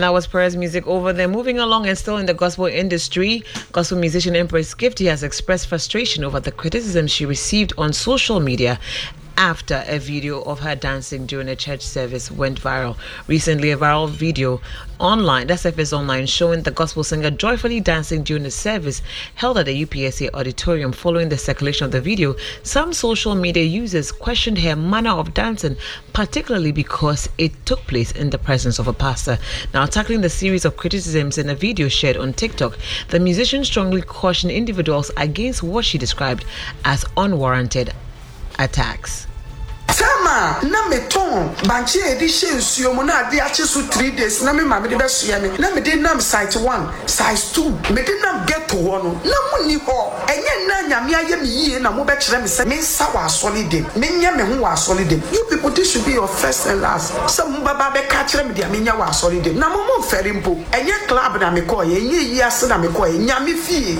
And that was Perez Music over there. Moving along and still in the gospel industry, gospel musician Empress Gifty has expressed frustration over the criticism she received on social media after a video of her dancing during a church service went viral. Recently, a viral video online, that surfaced online, showing the gospel singer joyfully dancing during a service held at the UPSA auditorium. Following the circulation of the video, some social media users questioned her manner of dancing, particularly because it took place in the presence of a pastor. Now, tackling the series of criticisms in a video shared on TikTok, the musician strongly cautioned individuals against what she described as unwarranted attacks. Tama na meton banchi edition suo mo na ade ache so 3 days na me ma me de be so me na me de nam site 1 size 2 me de nam get to ho no na mu ni ho enye na nyame aye me yie na mo be kire me say me sa wa solid me nya me ho wa solid. You people, this should be your first and last. Some baba be ka kire me dia me nya wa solid na mo mo feri mpo enye club na me call ye enye yi ase na me call ye nya me fie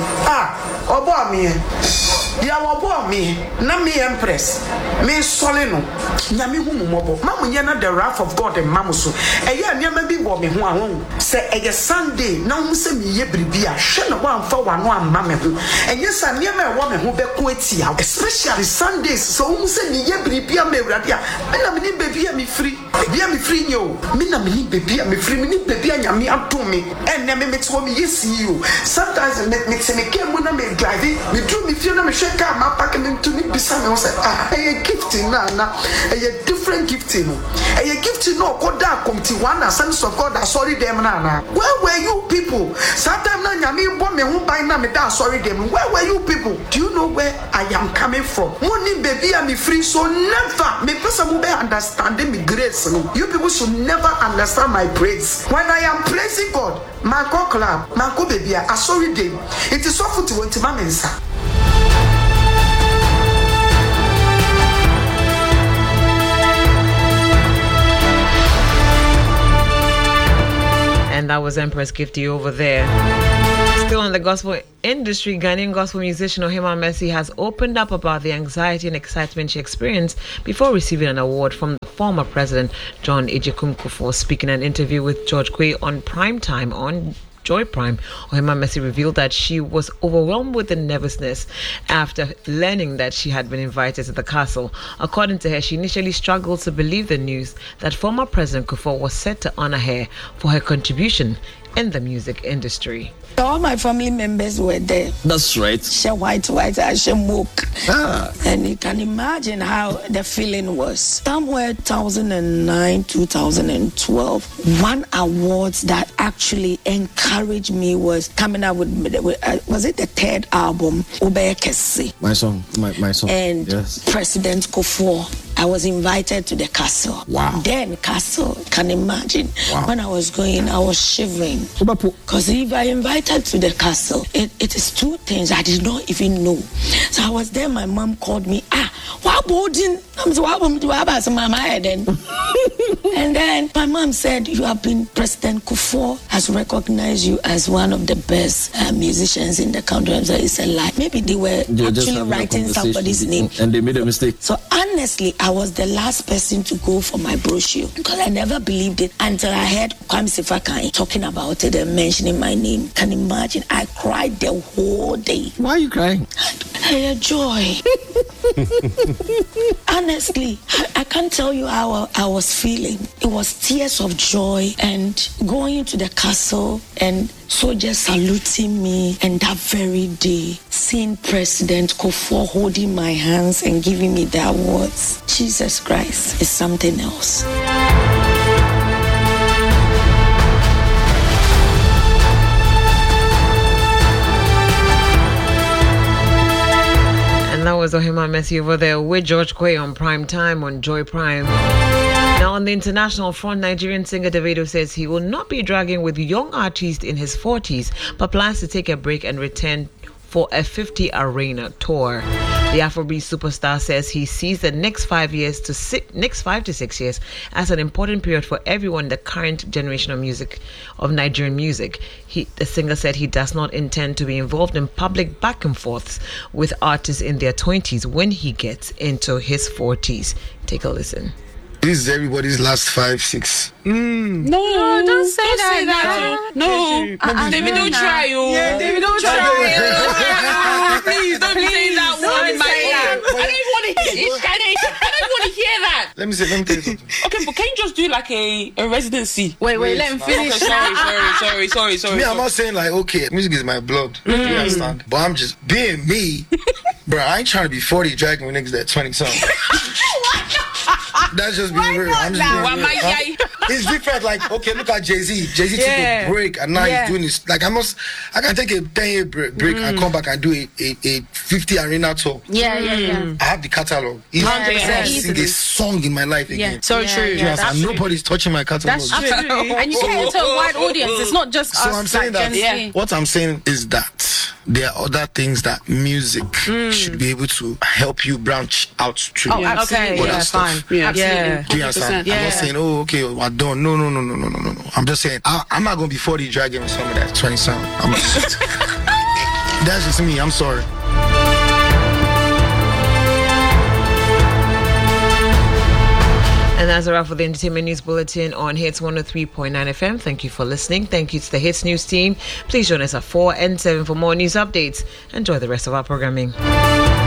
obo me dia obo me na me Empress me solid no nyame hu mobo mamu nye na the wrath of God and mamuso eya nyama bi wo me ho ahon se eye Sunday na hu se me ye bribia hwe na wa amfa wa no amma me ho enye sa nyama e wo me ho be ko atia, especially Sundays. So hu se me ye bribia me wradia me na me ni bebia me free nyo me na me ni bebia me free me ni bebia nyame ato me enne me metwo me yes you. Sometimes me se me ke mu na me drive me do me feel na me hwe ka ma pack me to me bisa me say eye gifting na a different gifting. A gifting no God that come to one sense of God that sorry them na. Where were you people? Sometimes na nyame bo me hu ban na me da sorry them. Where were you people? Do you know where I am coming from? Money baby am free, so never me person will be understanding me grace. You people should never understand my praise. When I am praising God, my God club, my God baby, I sorry them. It is so for to want to mensa. And that was Empress Gifty over there. Still in the gospel industry, Ghanaian gospel musician Ohima Mercy has opened up about the anxiety and excitement she experienced before receiving an award from the former president, John Agyekum Kufuor. Speaking in an interview with George Quay on Prime Time on Joy Prime, Ohima Mercy revealed that she was overwhelmed with the nervousness after learning that she had been invited to the castle. According to her, she initially struggled to believe the news that former President Kufuor was set to honor her for her contribution in the music industry. All my family members were there. That's right. She white, I she mook. And you can imagine how the feeling was. Somewhere 2009, 2012, one award that actually encouraged me was coming out with was it the third album, Obeyekesi? My song. And yes. President Kufuor. I was invited to the castle. Wow. Then castle, can imagine. Wow. When I was going, I was shivering. Because if I invited to the castle, it is two things I did not even know. So I was there, my mom called me, and then my mom said, you have been, President Kufuor has recognized you as one of the best musicians in the country. So it's a lie. Maybe they were actually writing somebody's name. And they made a mistake. So honestly, I was the last person to go for my brochure because I never believed it until I heard Kwame Fakai talking about it and mentioning my name. Can you imagine? I cried the whole day. Why are you crying? I joy. Honestly, I can't tell you how I was feeling. It was tears of joy and going to the castle and soldiers saluting me, and that very day, seeing President Kufuor holding my hands and giving me the awards. Jesus Christ is something else. And that was Ohima Mercy over there with George Quay on Prime Time on Joy Prime. Now, on the international front, Nigerian singer Davido says he will not be dragging with young artists in his 40s, but plans to take a break and return for a 50 arena tour. The Afrobeat superstar says he sees the next 5 to 6 years as an important period for everyone in the current generation of Nigerian music. The singer said he does not intend to be involved in public back and forths with artists in their 20s when he gets into his 40s. Take a listen. This is everybody's last 5, 6. No, don't say that. No, David, don't try, you. Yeah, David, don't try. Please don't be saying that one in my ear. I don't even want to hear it. I don't even want to hear that. Let me tell you something. Okay, but can you just do like a residency? Wait, let him finish. Okay, sorry. Me, I'm not saying like, okay, music is my blood. You understand? But I'm just being me. Bro, I ain't trying to be 40 dragging with niggas that 20 something. That's just being real. I'm just being real. It's different. Like, okay, look at Jay-Z. Jay-Z took a break and now he's doing this. Like, I can take a 10-year break and come back and do a 50 arena tour. Yeah. I have the catalog. If I sing a song in my life again. So true. And nobody's touching my catalog. That's true. And you get into a wide audience. It's not just us. So I'm saying like that. What I'm saying is that there are other things that music should be able to help you branch out to. Oh, okay. Other stuff. Fine. Absolutely. Do you understand? I'm not saying, oh, okay, I don't. No. I'm just saying, I'm not going to be 40 dragging with somebody that's 20 something. That's just me. I'm sorry. And that's a wrap for the Entertainment News Bulletin on Hits 103.9 FM. Thank you for listening. Thank you to the Hits News team. Please join us at 4 and 7 for more news updates. Enjoy the rest of our programming.